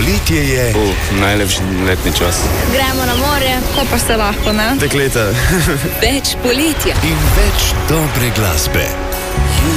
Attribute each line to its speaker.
Speaker 1: Poletje je...
Speaker 2: najlepši letni čas.
Speaker 3: Gremo na morje, ko pa se lahko, ne?
Speaker 1: Dekleta.
Speaker 4: Več poletja.
Speaker 1: In več dobre glasbe.